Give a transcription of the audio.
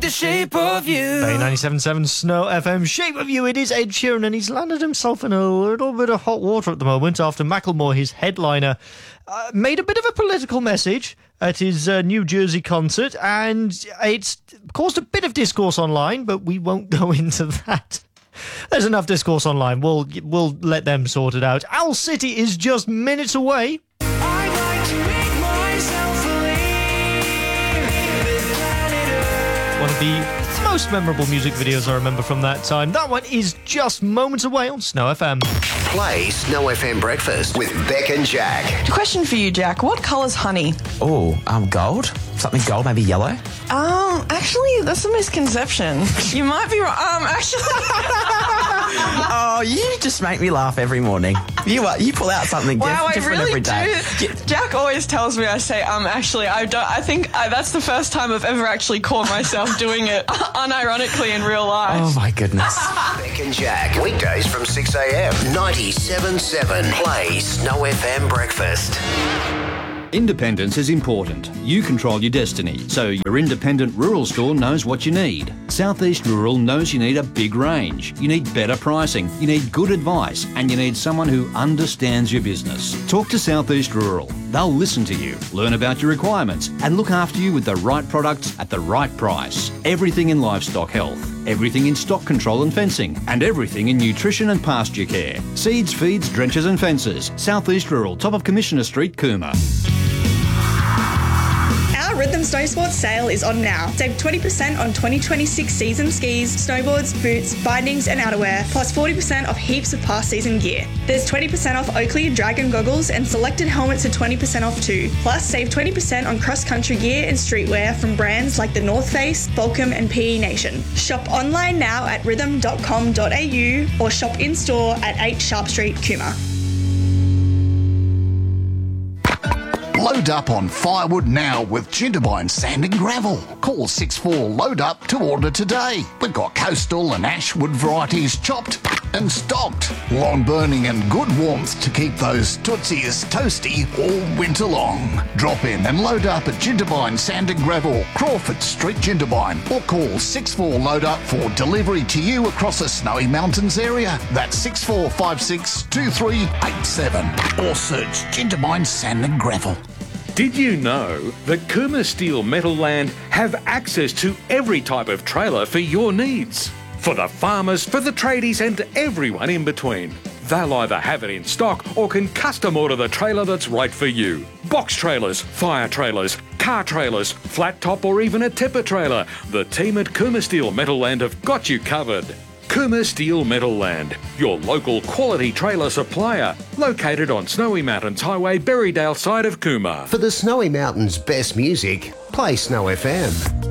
the shape of you. Bay 97.7 Snow FM, Shape of You. It is Ed Sheeran, and he's landed himself in a little bit of hot water at the moment after Macklemore, his headliner, made a bit of a political message at his New Jersey concert, and it's caused a bit of discourse online, but we won't go into that. There's enough discourse online. We'll let them sort it out. Owl City is just minutes away. I'd like to make myself believe. One of the most memorable music videos I remember from that time. That one is just moments away on Snow FM. Play Snow FM Breakfast with Beck and Jack. Question for you, Jack. What colour's honey? Oh, gold? Something gold, maybe yellow? Actually, that's a misconception. You might be wrong. Actually... Oh, you just make me laugh every morning. You pull out something Wow, different I really every day. do. Jack always tells me I say, actually, I don't. I think that's the first time I've ever actually caught myself doing it unironically in real life. Oh, my goodness. Beck and Jack. Weekdays from 6 a.m. 97.7. Play Snow FM Breakfast. Independence is important. You control your destiny, so your independent rural store knows what you need. Southeast Rural knows you need a big range. You need better pricing, you need good advice, and you need someone who understands your business. Talk to Southeast Rural. They'll listen to you, learn about your requirements, and look after you with the right products at the right price. Everything in livestock health, everything in stock control and fencing, and everything in nutrition and pasture care. Seeds, feeds, drenches and fences. Southeast Rural, top of Commissioner Street, Cooma. Our Rhythm Snow Sports sale is on now. Save 20% on 2026 season skis, snowboards, boots, bindings and outerwear, plus 40% off heaps of past season gear. There's 20% off Oakley and Dragon goggles, and selected helmets are 20% off too. Plus, save 20% on cross-country gear and streetwear from brands like the North Face, Volcom and PE Nation. Shop online now at rhythm.com.au or shop in-store at 8 Sharp Street, Cooma. Load up on firewood now with Ginterbine Sand and Gravel. Call 64-LOAD-UP to order today. We've got coastal and ashwood varieties chopped and stocked. Long burning and good warmth to keep those tootsies toasty all winter long. Drop in and load up at Ginterbine Sand and Gravel, Crawford Street, Ginterbine, or call 64-LOAD-UP for delivery to you across the Snowy Mountains area. That's 6456 2387, or search Ginterbine Sand and Gravel. Did you know that Cooma Steel Metalland have access to every type of trailer for your needs? For the farmers, for the tradies and everyone in between. They'll either have it in stock or can custom order the trailer that's right for you. Box trailers, fire trailers, car trailers, flat top or even a tipper trailer. The team at Cooma Steel Metalland have got you covered. Cooma Steel Metalland, your local quality trailer supplier, located on Snowy Mountains Highway, Berrydale side of Cooma. For the Snowy Mountains' best music, play Snow FM.